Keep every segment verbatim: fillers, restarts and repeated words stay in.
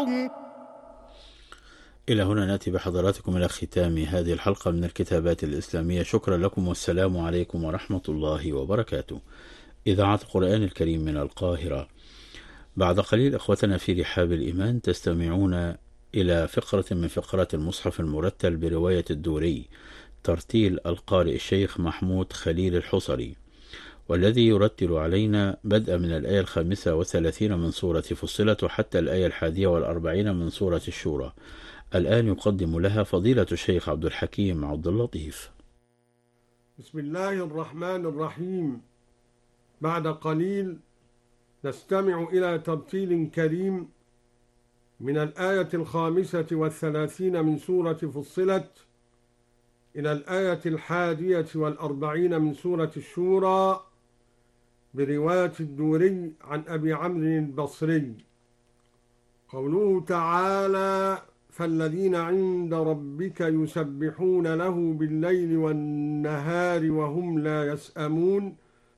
إلى هنا نأتي بحضراتكم إلى ختام هذه الحلقة من الكتابات الإسلامية. شكرا لكم والسلام عليكم ورحمة الله وبركاته. إذاعة القرآن الكريم من القاهرة. بعد قليل إخوتنا في رحاب الإيمان تستمعون إلى فقرة من فقرات المصحف المرتل برواية الدوري، ترتيل القارئ الشيخ محمود خليل الحصري، والذي يرتل علينا بدءا من الآية الخامسة والثلاثين من سورة فصلت وحتى الآية الحادية والأربعين من سورة الشورى. الآن يقدم لها فضيلة الشيخ عبد الحكيم عبد اللطيف. بسم الله الرحمن الرحيم. بعد قليل نستمع إلى ترتيل كريم من الآية الخامسة والثلاثين من سورة فصلت إلى الآية الحادية والأربعين من سورة الشورى برواية الدوري عن أبي عمرو البصري. قوله تعالى: فالذين عند ربك يسبحون له بالليل والنهار وهم لا يسأمون.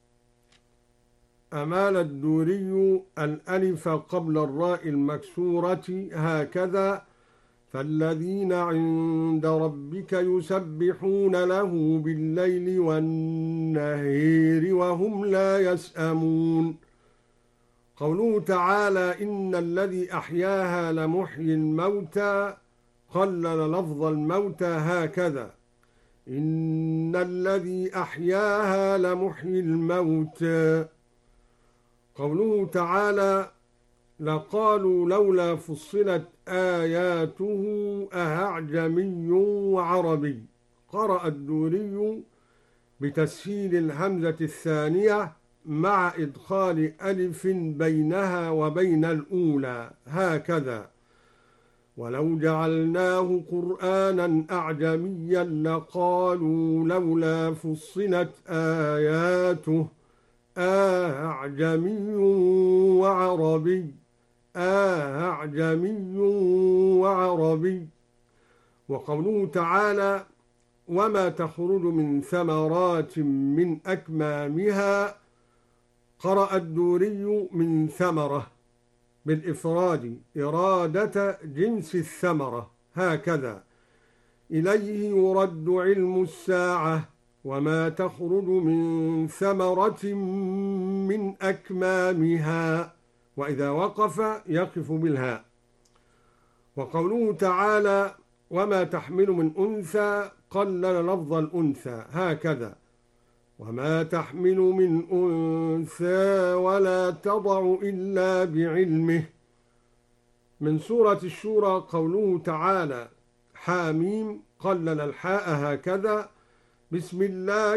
أمال الدوري الألف قبل الراء المكسورة هكذا: فالذين عند ربك يسبحون له بالليل والنهار وهم لا يسأمون. قوله تعالى: إن الذي أحياها لمحيي الموتى، قلل لفظ الموتى هكذا: إن الذي أحياها لمحيي الموتى. قوله تعالى: لقالوا لولا فصلت آياته أأعجمي وعربي. قرأ الدوري بتسهيل الهمزة الثانية مع إدخال ألف بينها وبين الأولى هكذا: ولو جعلناه قرآنا أعجميا لقالوا لولا فصلت آياته أأعجمي وعربي أأعجمي وعربي. وقوله تعالى: وما تخرج من ثمرات من أكمامها. قرأ الدوري من ثمرة بالإفراد إرادة جنس الثمرة هكذا: إليه يرد علم الساعة وما تخرج من ثمرة من أكمامها، وإذا وقف يقف بالهاء. وقوله تعالى: وما تحمل من أنثى، قلل لفظ الأنثى هكذا: وما تحمل من أنثى ولا تضع إلا بعلمه. من سورة الشورى قوله تعالى: حاميم، قلل الحاء هكذا: بسم الله